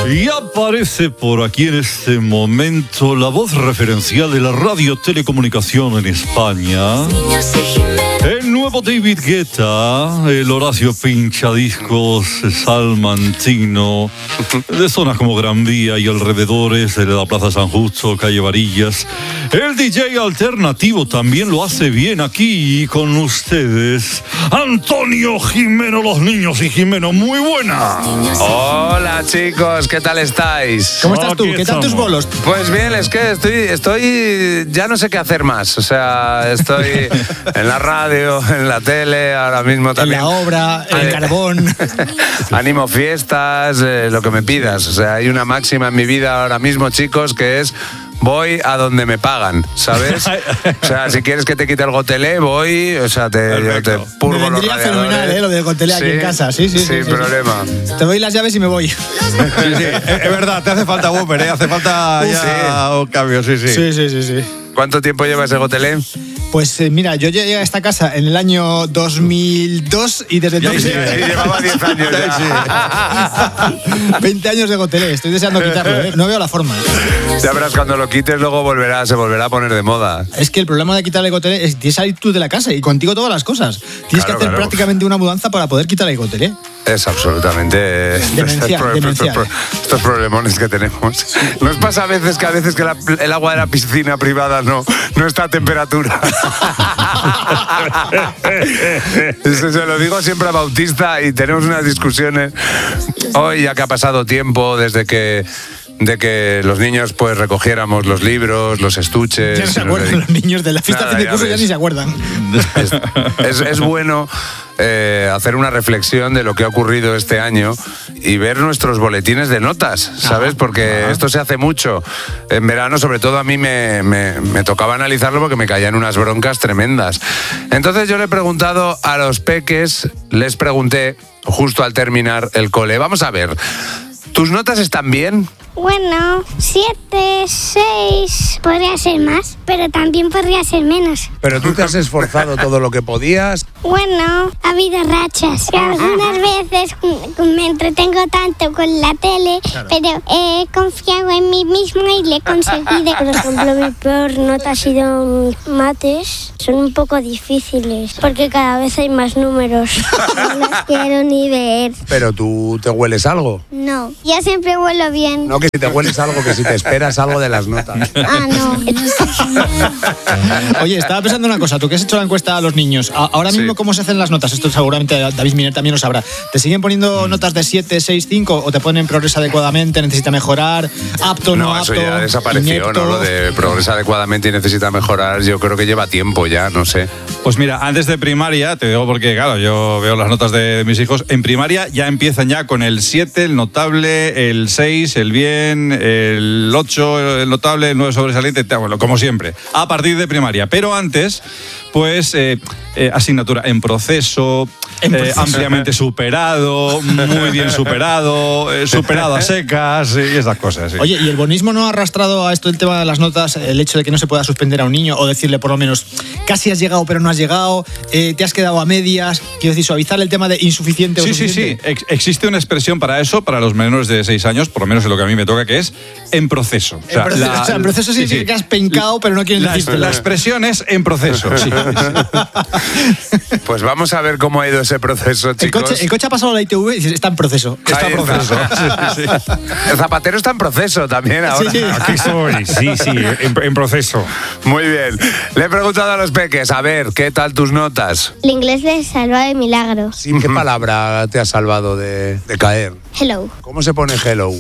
Y aparece por aquí en este momento la voz referencial de la radio-telecomunicación en España. El nuevo David Guetta, el Horacio Pinchadiscos salmantino, de zonas como Gran Vía y alrededores de la Plaza San Justo, calle Varillas. El DJ alternativo también lo hace bien aquí con ustedes. Antonio Jimeno, los niños y Jimeno, muy buena. Hola chicos, ¿qué tal estáis? ¿Cómo estás tú? ¿Qué tal tus bolos? Pues bien, es que estoy ya no sé qué hacer más. O sea, estoy en la radio, en la tele, ahora mismo también. En la obra, en el carbón. Animo fiestas, lo que me pidas. O sea, hay una máxima en mi vida ahora mismo, chicos, que es: voy a donde me pagan, ¿sabes? O sea, si quieres que te quite el gotelé, voy, o sea, yo te purgo me vendría los fenomenal, lo de gotelé aquí en casa. Sí, sin problema. Te doy las llaves y me voy. Sí, es verdad, te hace falta Whopper, hace falta ya un cambio, sí. Sí. ¿Cuánto tiempo llevas de gotelé? Pues mira, yo llegué a esta casa en el año 2002 y desde entonces... Llevaba 10 años ya. 20 años de gotelé, estoy deseando quitarlo, ¿eh? No veo la forma. Ya verás, cuando lo quites luego se volverá a poner de moda. Es que el problema de quitarle gotelé es que tienes que salir tú de la casa y contigo todas las cosas. Tienes que hacer prácticamente una mudanza para poder quitarle gotelé. Es absolutamente demencial. Estos problemones que tenemos. Nos pasa a veces que el agua de la piscina privada no está a temperatura. Eso se lo digo siempre a Bautista y tenemos unas discusiones. Hoy, ya que ha pasado tiempo desde que los niños pues recogiéramos los libros, los estuches. Ya no se acuerdan los niños de la fiesta de curso, ya ni se acuerdan. Es bueno hacer una reflexión de lo que ha ocurrido este año y ver nuestros boletines de notas, ¿sabes? Porque esto se hace mucho. En verano, sobre todo, a mí me tocaba analizarlo porque me caían unas broncas tremendas. Entonces yo le he preguntado a los peques, les pregunté justo al terminar el cole: vamos a ver, ¿tus notas están bien? Bueno, 7, 6, podría ser más, pero también podría ser menos. ¿Pero tú te has esforzado todo lo que podías? Bueno, ha habido rachas. Algunas veces me entretengo tanto con la tele, pero he confiado en mí misma y le he conseguido. Por ejemplo, mi peor nota ha sido mates. Son un poco difíciles, porque cada vez hay más números. No los quiero ni ver. ¿Pero tú te hueles algo? No, yo siempre huelo bien. No, que si te hueles algo, que si te esperas algo de las notas. Ah, no. Oye, estaba pensando una cosa. Tú que has hecho la encuesta a los niños, ahora mismo, ¿cómo se hacen las notas? Esto seguramente David Miner también lo sabrá. ¿Te siguen poniendo notas de 7, 6, 5 o te ponen progresa adecuadamente, necesita mejorar, apto, no apto? No, eso ya desapareció, inepto, ¿no? Lo de progresa adecuadamente y necesita mejorar, yo creo que lleva tiempo ya, no sé. Pues mira, antes de primaria, te digo porque, claro, yo veo las notas de mis hijos, en primaria ya empiezan ya con el 7, el notable, el 6, el bien, el 8, el notable, el 9 sobresaliente, bueno, como siempre, a partir de primaria. Pero antes, pues, asignatura en proceso, ampliamente superado, muy bien superado, superado a secas y esas cosas. Sí. Oye, ¿y el bonismo no ha arrastrado a esto el tema de las notas, el hecho de que no se pueda suspender a un niño o decirle por lo menos casi has llegado pero no has llegado, te has quedado a medias? Quiero decir, suavizar el tema de insuficiente o suficiente. Sí. Existe una expresión para eso, para los menores de 6 años, por lo menos es lo que a mí me toca, que es en proceso. En proceso significa que has pencado, pero no quieres decirlo. La expresión es en proceso, sí. Pues vamos a ver cómo ha ido ese proceso, chicos. El coche ha pasado la ITV y dice, está en proceso. Está en proceso. Sí. El zapatero está en proceso también ahora. Sí. Aquí estoy, sí, en proceso. Muy bien. Le he preguntado a los peques, a ver, ¿qué tal tus notas? El inglés les salva de milagro. ¿Sí? ¿Qué palabra te ha salvado de caer? Hello. ¿Cómo se pone hello?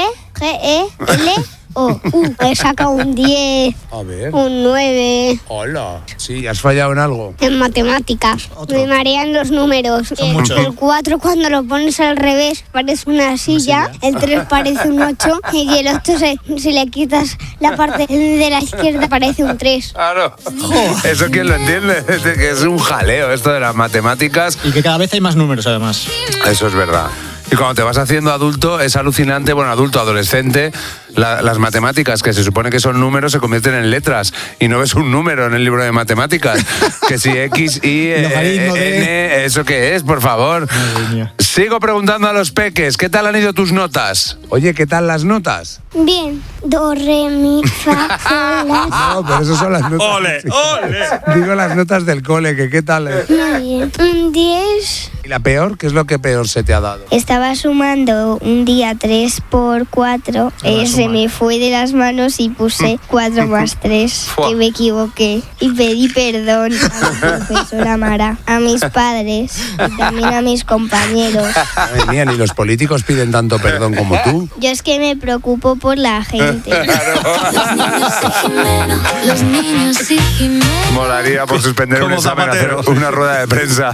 G-E-L-O. He sacado un 10, a ver. un 9. Hola. Sí, ¿has fallado en algo? En matemáticas. Me marean los números. El 4 cuando lo pones al revés parece una silla. El 3 parece un 8 y el 8 si le quitas la parte de la izquierda parece un 3. Claro. Eso quién lo entiende, que es un jaleo esto de las matemáticas. Y que cada vez hay más números además. Eso es verdad. Y cuando te vas haciendo adulto es alucinante, bueno, adulto, adolescente, las matemáticas, que se supone que son números, se convierten en letras y no ves un número en el libro de matemáticas. Que si X, Y, N, ¿eso qué es, por favor? Sigo preguntando a los peques, ¿qué tal han ido tus notas? Oye, ¿qué tal las notas? Bien. Do, re, mi, fa, sol, la. No, pero eso son las notas. ¡Ole, ole! Digo las notas del cole, que qué tal. Muy bien. Un 10. ¿Y la peor? ¿Qué es lo que peor se te ha dado? Estaba sumando un día 3 por 4. Se me fue de las manos y puse 4 más 3. Que me equivoqué. Y pedí perdón a la profesora Mara, a mis padres y también a mis compañeros. Madre mía, ni los políticos piden tanto perdón como tú. Yo es que me preocupo por la gente. Los niños y Jimeno. Molaría por suspender un Como examen, hacer Zapatero. una rueda de prensa.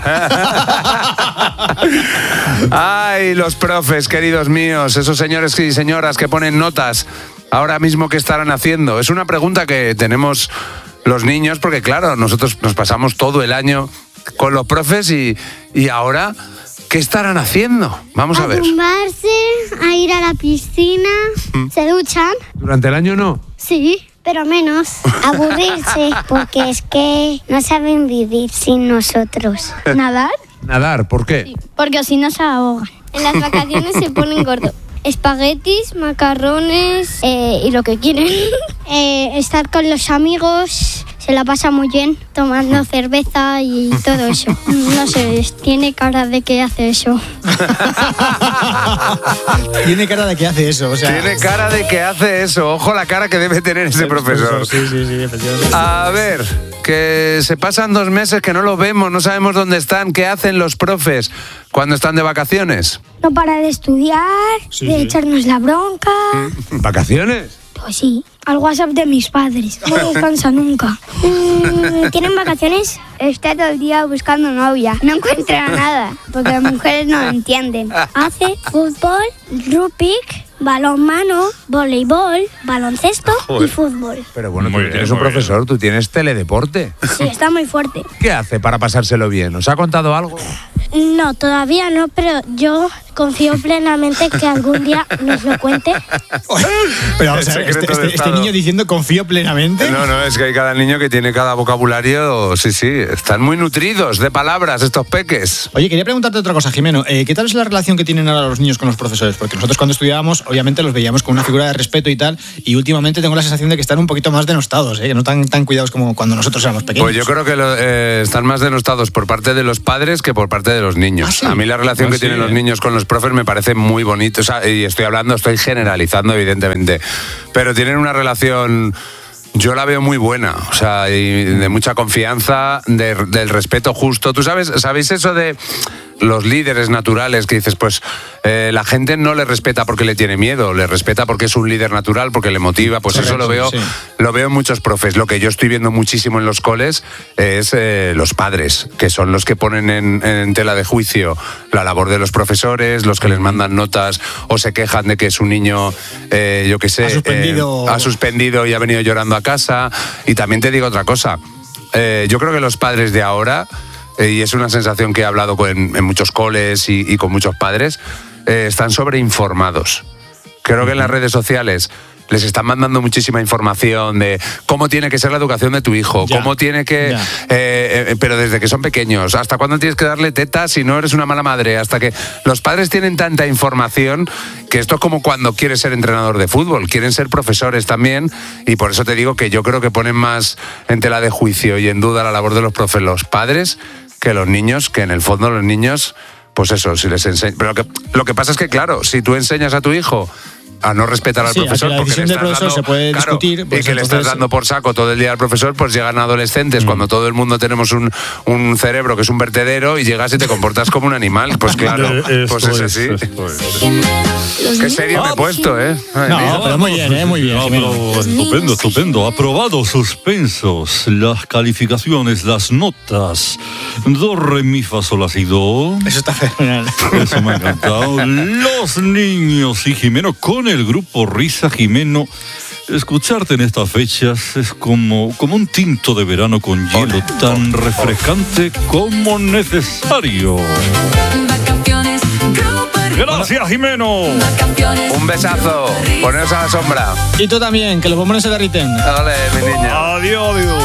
Ay, los profes, queridos míos, esos señores y señoras que ponen notas, ahora mismo, ¿qué estarán haciendo? Es una pregunta que tenemos los niños, porque claro, nosotros nos pasamos todo el año con los profes y ahora, ¿qué estarán haciendo? Vamos a ver. tumbarse, a ir a la piscina. ¿Se duchan? ¿Durante el año no? Sí, pero menos. Aburrirse, porque es que no saben vivir sin nosotros. ¿Nadar? Nadar, ¿por qué? Porque si no se ahogan. En las vacaciones se ponen gordos. Espaguetis, macarrones y lo que quieren. Estar con los amigos, se la pasa muy bien, tomando cerveza y todo eso. No sé, tiene cara de que hace eso. Tiene cara de que hace eso, o sea. Tiene cara de que hace eso. Ojo la cara que debe tener ese profesor. Sí, efectivamente. A ver, que se pasan 2 meses que no los vemos, no sabemos dónde están. ¿Qué hacen los profes cuando están de vacaciones? No para de estudiar, de echarnos la bronca. ¿Vacaciones? Pues sí, al WhatsApp de mis padres. No descansa nunca. ¿Tienen vacaciones? Está todo el día buscando novia. No encuentra nada, porque las mujeres no lo entienden. Hace fútbol, rugby, balonmano, voleibol, baloncesto y fútbol. Pero bueno, Muy tú tienes bien, un muy profesor, tú tienes teledeporte. Sí, está muy fuerte. ¿Qué hace para pasárselo bien? ¿Os ha contado algo? No, todavía no, pero yo confío plenamente que algún día nos lo cuente. Pero vamos a ver, secreto de este Estado. niño diciendo confío plenamente. No, es que hay cada niño que tiene cada vocabulario. Sí, están muy nutridos de palabras estos peques. Oye, quería preguntarte otra cosa, Jimeno. ¿Qué tal es la relación que tienen ahora los niños con los profesores? Porque nosotros cuando estudiábamos, obviamente los veíamos con una figura de respeto y tal, y últimamente tengo la sensación de que están un poquito más denostados, que no tan cuidados como cuando nosotros éramos pequeños. Pues yo creo que están más denostados por parte de los padres que por parte de los niños. ¿Ah, sí? A mí la relación Ah, que sí, tienen los niños con los profes me parece muy bonita. O sea, y estoy generalizando, evidentemente. Pero tienen una relación... Yo la veo muy buena, o sea, y de mucha confianza, del respeto justo. ¿Tú sabéis eso de los líderes naturales que dices, pues la gente no le respeta porque le tiene miedo, le respeta porque es un líder natural, porque le motiva? Pues Correcto, eso lo veo en muchos profes. Lo que yo estoy viendo muchísimo en los coles es los padres, que son los que ponen en tela de juicio la labor de los profesores, los que les mandan notas o se quejan de que su niño, yo qué sé, ha suspendido y ha venido llorando a casa. Y también te digo otra cosa, yo creo que los padres de ahora, y es una sensación que he hablado en muchos coles y con muchos padres, están sobreinformados. Creo que en las redes sociales les están mandando muchísima información de cómo tiene que ser la educación de tu hijo, cómo tiene que... pero desde que son pequeños, hasta cuándo tienes que darle tetas si no eres una mala madre, hasta que los padres tienen tanta información que esto es como cuando quieres ser entrenador de fútbol, quieren ser profesores también, y por eso te digo que yo creo que ponen más en tela de juicio y en duda la labor de los profes los padres que los niños, que en el fondo los niños, pues eso, si les enseñan... Pero lo que pasa es que, claro, si tú enseñas a tu hijo a no respetar al profesor, la porque decisión le del estás profesor se puede discutir, pues y que le estás entonces... dando por saco todo el día al profesor, pues llegan adolescentes cuando todo el mundo tenemos un cerebro que es un vertedero y llegas y te comportas como un animal. Pues claro, pues es así. Qué serio me he puesto, ¿eh? Ay, No, mira. pero muy bien, muy bien. No, pero estupendo. Aprobados suspensos. Las calificaciones, las notas. Do, re, mi, fa, sol, la, si, do. Eso está fenomenal. Eso me ha encantado. Los niños y Jimeno con el grupo Risa Jimeno. Escucharte en estas fechas es como un tinto de verano con hielo, tan refrescante como necesario. Vacaciones, Grupo Gracias, Jimeno. Un besazo. Poneros a la sombra. Y tú también, que los bombones se derriten. Dale, mi niña. Adiós, adiós.